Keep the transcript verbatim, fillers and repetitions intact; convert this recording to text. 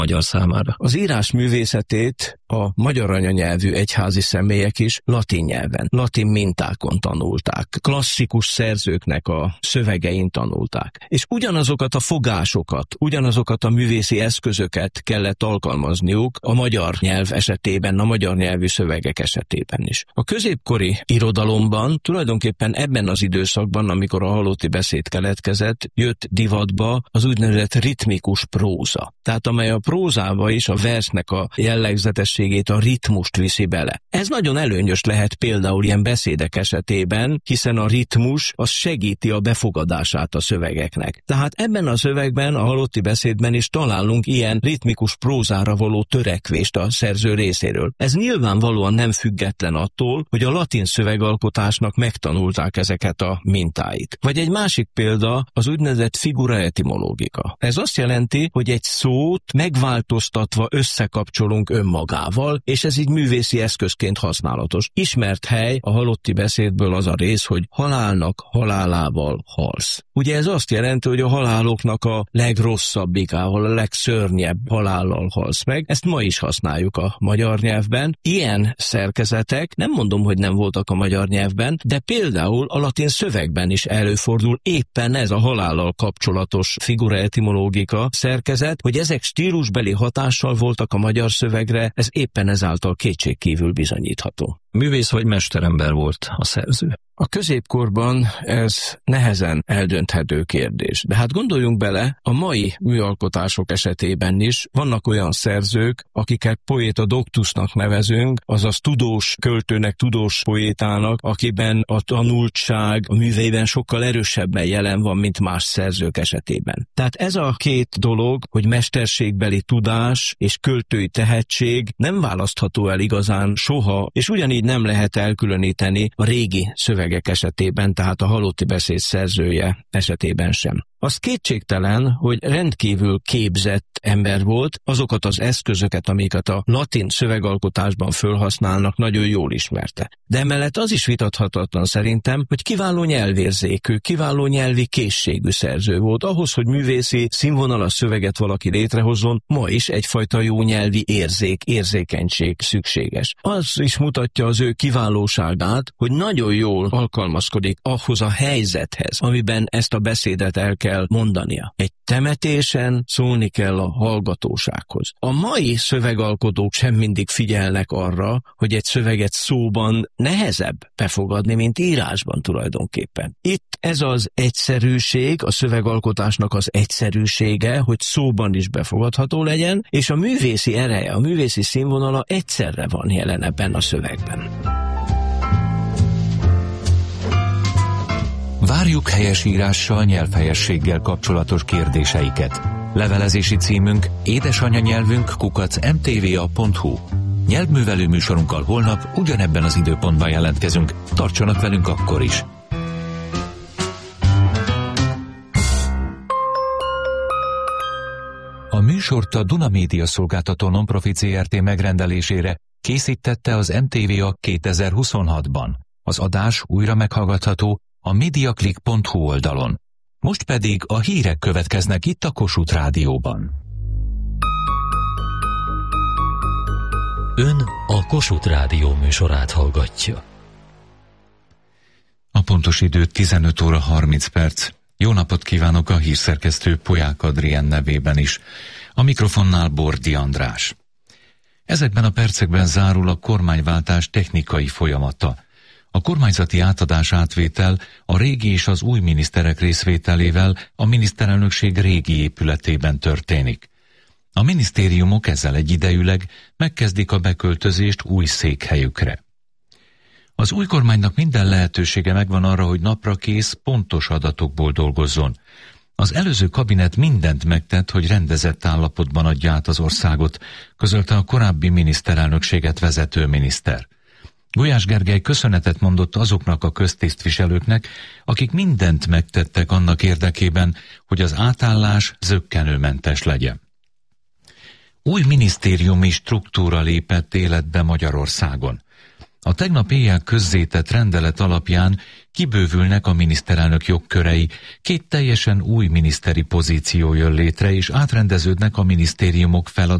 magyar számára. Az írás művészetét a magyar anyanyelvű egyházi személyek is latin nyelven, latin mintákon tanulták. Klasszikus szerzőknek a szövegein tanulták. És ugyanazokat a fogásokat, ugyanazokat a művészi eszközöket kellett alkalmazniuk a magyar nyelv esetében, a magyar nyelvű szövegek esetében is. A középkori irodalomban, tulajdonképpen ebben az időszakban, amikor a halotti beszéd keletkezett, jött divatba az úgynevezett ritmikus próza. Tehát amely a prózába is a versnek a jellegzetességét, a ritmust viszi bele. Ez nagyon előnyös lehet például ilyen beszédek esetében, hiszen a ritmus az segíti a befogadását a szövegeknek. Tehát ebben a szövegben, a halotti beszédben is találunk ilyen ritmikus prózára való törekvést a szerző részéről. Ez nyilvánvalóan nem független attól, hogy a latin szövegalkotásnak megtanulták ezeket a mintáit. Vagy egy másik példa az úgynevezett figura etimológika. Ez azt jelenti, hogy egy szót megváltoztatva összekapcsolunk önmagával, és ez így művészi eszközként használatos. Ismert hely a halotti beszédből az a rész, hogy halálnak halálával halsz. Ugye ez azt jelenti, hogy a haláloknak a legrosszabbikával, a legszörnyebb halállal halsz meg. Ezt ma is használjuk a magyar nyelvben. Ilyen szerkezetek, nem mondom, hogy nem voltak a magyar nyelvben, de például a latin szövegben is előfordul éppen ez a halállal kapcsolatos figura etimológika szerkezet, hogy ezek stílusbeli hatással voltak a magyar szövegre, ez éppen ezáltal kétségkívül bizonyítható. Művész vagy mesterember volt a szerző? A középkorban ez nehezen eldönthető kérdés. De hát gondoljunk bele, a mai műalkotások esetében is vannak olyan szerzők, akiket poéta doktusnak nevezünk, azaz tudós költőnek, tudós poétának, akiben a tanultság a műveiben sokkal erősebben jelen van, mint más szerzők esetében. Tehát ez a két dolog, hogy mesterségbeli tudás és költői tehetség nem választható el igazán soha, és ugyanígy nem lehet elkülöníteni a régi szövegek esetében, tehát a halotti beszéd szerzője esetében sem. Az kétségtelen, hogy rendkívül képzett ember volt, azokat az eszközöket, amiket a latin szövegalkotásban fölhasználnak, nagyon jól ismerte. De emellett az is vitathatatlan szerintem, hogy kiváló nyelvérzékű, kiváló nyelvi készségű szerző volt. Ahhoz, hogy művészi színvonalas szöveget valaki létrehozzon, ma is egyfajta jó nyelvi érzék, érzékenység szükséges. Az is mutatja az ő kiválóságát, hogy nagyon jól alkalmazkodik ahhoz a helyzethez, amiben ezt a beszédet el kell mondania. Egy temetésen szólni kell a hallgatósághoz. A mai szövegalkotók sem mindig figyelnek arra, hogy egy szöveget szóban nehezebb befogadni, mint írásban tulajdonképpen. Itt ez az egyszerűség, a szövegalkotásnak az egyszerűsége, hogy szóban is befogadható legyen, és a művészi ereje, a művészi színvonala egyszerre van jelen ebben a szövegben. Várjuk helyesírással, nyelvhelyességgel kapcsolatos kérdéseiket. Levelezési címünk édesanyanyelvünk kukac em té vé á pont hú. Nyelvművelő műsorunkkal holnap ugyanebben az időpontban jelentkezünk. Tartsanak velünk akkor is! A műsort a Duna Média Szolgáltató Nonprofit zé er té megrendelésére készítette az em té vé á kétezer-huszonhatban. Az adás újra meghallgatható a mediaclick pont hú oldalon. Most pedig a hírek következnek itt a Kossuth Rádióban. Ön a Kossuth Rádió műsorát hallgatja. A pontos idő tizenöt óra harminc perc. Jó napot kívánok a hírszerkesztő Polyák Adrien nevében is. A mikrofonnál Bordi András. Ezekben a percekben zárul a kormányváltás technikai folyamata. A kormányzati átadás-átvétel a régi és az új miniszterek részvételével a miniszterelnökség régi épületében történik. A minisztériumok ezzel egyidejűleg megkezdik a beköltözést új székhelyükre. Az új kormánynak minden lehetősége megvan arra, hogy naprakész, pontos adatokból dolgozzon. Az előző kabinet mindent megtett, hogy rendezett állapotban adja át az országot, közölte a korábbi miniszterelnökséget vezető miniszter. Gulyás Gergely köszönetet mondott azoknak a köztisztviselőknek, akik mindent megtettek annak érdekében, hogy az átállás zökkenőmentes legyen. Új minisztériumi struktúra lépett életbe Magyarországon. A tegnap éjjel közzétett rendelet alapján kibővülnek a miniszterelnök jogkörei, két teljesen új miniszteri pozíció jön létre, és átrendeződnek a minisztériumok feladatai